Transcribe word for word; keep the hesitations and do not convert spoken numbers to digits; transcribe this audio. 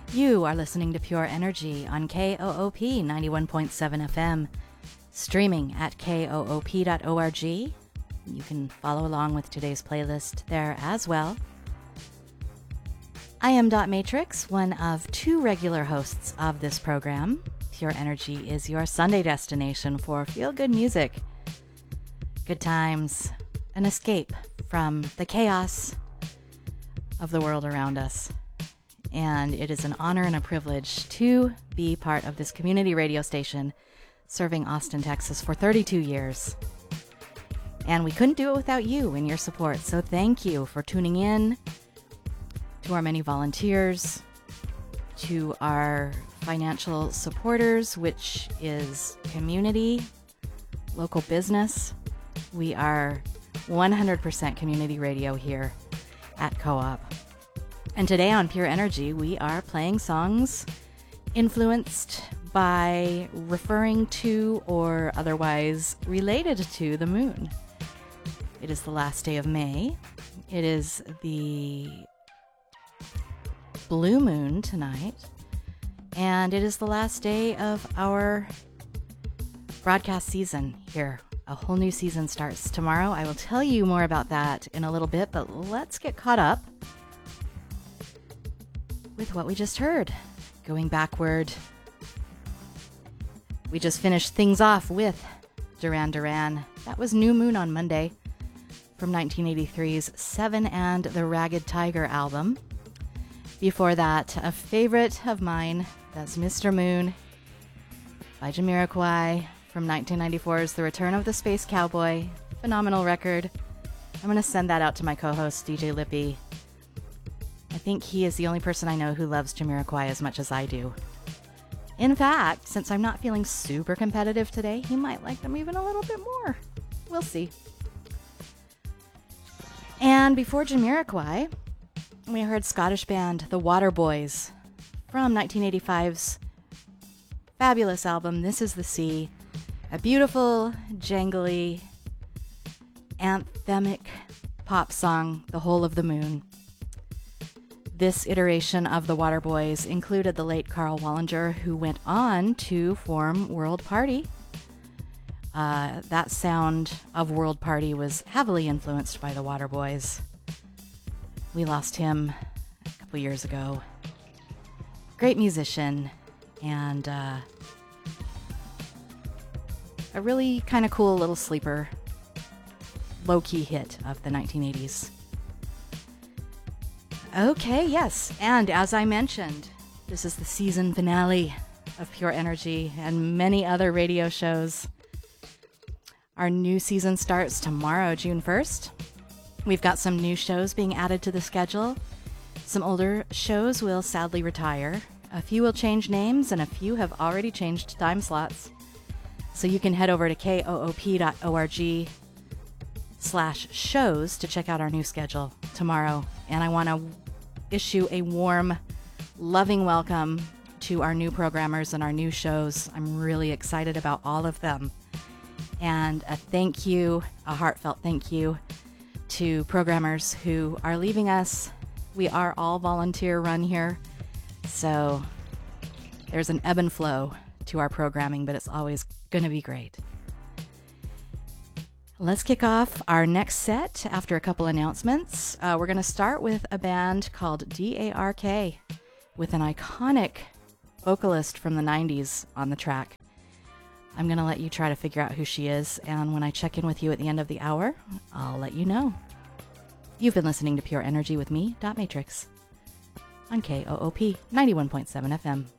You are listening to Pure Energy on K O O P ninety-one point seven F M, streaming at K O O P dot org. You can follow along with today's playlist there as well. I am Dot Matrix, one of two regular hosts of this program. Pure Energy is your Sunday destination for feel-good music, good times, an escape from the chaos of the world around us. And it is an honor and a privilege to be part of this community radio station serving Austin, Texas for thirty-two years. And we couldn't do it without you and your support. So thank you for tuning in, to our many volunteers, to our financial supporters, which is community, local business. We are one hundred percent community radio here at Co-op. And today on Pure Energy, we are playing songs influenced by, referring to, or otherwise related to the moon. It is the last day of May. It is the blue moon tonight. And it is the last day of our broadcast season here. A whole new season starts tomorrow. I will tell you more about that in a little bit, but let's get caught up with what we just heard. Going backward, we just finished things off with Duran Duran. That was New Moon on Monday from nineteen eighty-three's Seven and the Ragged Tiger album. Before that, a favorite of mine, that's Mister Moon by Jamiroquai from nineteen ninety-four's The Return of the Space Cowboy. Phenomenal record. I'm going to send that out to my co-host, D J Lippy. I think he is the only person I know who loves Jamiroquai as much as I do. In fact, since I'm not feeling super competitive today, he might like them even a little bit more. We'll see. And before Jamiroquai, we heard Scottish band The Waterboys from nineteen eighty-five's fabulous album, This Is the Sea. A beautiful, jangly, anthemic pop song, The Whole of the Moon. This iteration of the Waterboys included the late Carl Wallinger, who went on to form World Party. Uh, that sound of World Party was heavily influenced by the Waterboys. We lost him a couple years ago. Great musician, and uh, a really kind of cool little sleeper, low-key hit of the nineteen eighties. Okay, yes, and as I mentioned, this is the season finale of Pure Energy and many other radio shows. Our new season starts tomorrow, June first. We've got some new shows being added to the schedule. Some older shows will sadly retire. A few will change names, and a few have already changed time slots. So you can head over to K O O P dot org slash shows to check out our new schedule tomorrow. And I want to issue a warm, loving welcome to our new programmers and our new shows. I'm really excited about all of them. And a thank you, a heartfelt thank you to programmers who are leaving us. We are all volunteer run here, so there's an ebb and flow to our programming, but it's always going to be great. Let's kick off our next set after a couple announcements. Uh, we're going to start with a band called D A R K with an iconic vocalist from the nineties on the track. I'm going to let you try to figure out who she is, and when I check in with you at the end of the hour, I'll let you know. You've been listening to Pure Energy with me, Dot Matrix, on K O O P ninety-one point seven F M.